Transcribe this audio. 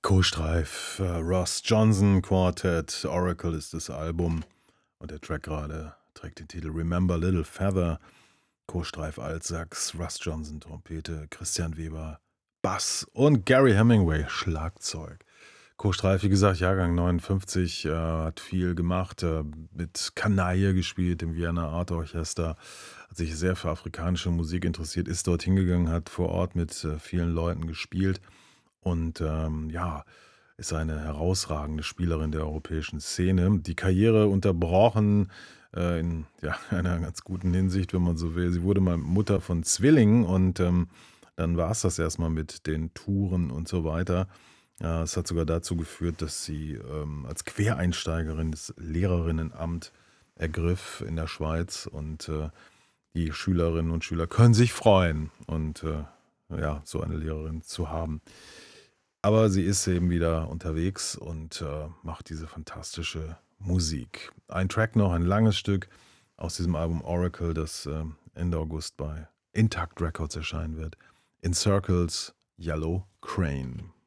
Co-Streif, Ross Johnson Quartet, Oracle ist das Album und der Track gerade trägt den Titel Remember Little Feather. Co-Streif Altsax, Russ Johnson Trompete, Christian Weber Bass und Gary Hemingway Schlagzeug. Co-Streif, wie gesagt, Jahrgang 59, hat viel gemacht, mit Kanaille gespielt im Vienna Art Orchester, hat sich sehr für afrikanische Musik interessiert, ist dort hingegangen, hat vor Ort mit vielen Leuten gespielt und ja, ist eine herausragende Spielerin der europäischen Szene. Die Karriere unterbrochen in ja, einer ganz guten Hinsicht, wenn man so will. Sie wurde mal Mutter von Zwillingen und dann war es das erstmal mit den Touren und so weiter. Ja, es hat sogar dazu geführt, dass sie als Quereinsteigerin das Lehrerinnenamt ergriff in der Schweiz und die Schülerinnen und Schüler können sich freuen und ja, so eine Lehrerin zu haben. Aber sie ist eben wieder unterwegs und macht diese fantastische Musik. Ein Track noch, ein langes Stück aus diesem Album Oracle, das Ende August bei Intact Records erscheinen wird. In Circles, Yellow Crane.